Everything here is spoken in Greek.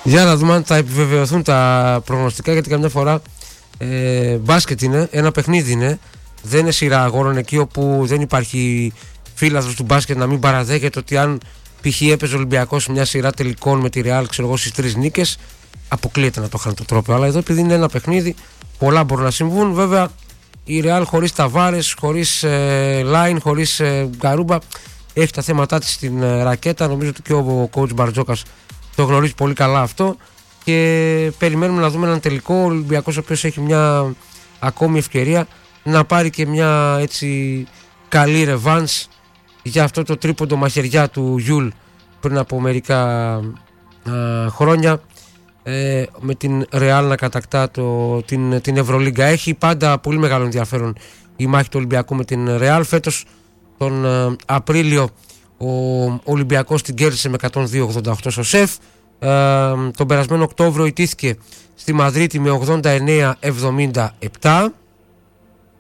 Για να δούμε αν θα επιβεβαιωθούν τα προγνωστικά, γιατί καμιά φορά μπάσκετ είναι, ένα παιχνίδι είναι. Δεν είναι σειρά αγώνων εκεί όπου δεν υπάρχει φίλαθλος του μπάσκετ να μην παραδέχεται ότι αν π.χ. έπαιζε ο Ολυμπιακός μια σειρά τελικών με τη Ρεάλ, ξέρω εγώ, στις 3 νίκες, αποκλείεται να το χάνει το τρόπαιο. Αλλά εδώ, επειδή είναι ένα παιχνίδι, πολλά μπορούν να συμβούν. Βέβαια, η Ρεάλ χωρίς Ταβάρες, χωρίς Λάιν, χωρίς Γκαρούμπα, έχει τα θέματα της στην ρακέτα. Νομίζω ότι και ο coach Μπαρτζόκας το γνωρίζει πολύ καλά αυτό. Και περιμένουμε να δούμε έναν τελικό. Ο Ολυμπιακός, ο οποίος έχει μια ακόμη ευκαιρία να πάρει και μια έτσι καλή ρεβάνς για αυτό το τρίποντο μαχαιριά του Γιούλ πριν από μερικά χρόνια, με την Ρεάλ να κατακτά την Ευρωλίγκα. Έχει πάντα πολύ μεγάλο ενδιαφέρον η μάχη του Ολυμπιακού με την Ρεάλ. Φέτος τον Απρίλιο ο Ολυμπιακός την κέρδισε με 102-88 στο ΣΕΦ. Τον περασμένο Οκτώβριο ιτήθηκε στη Μαδρίτη με 89-77.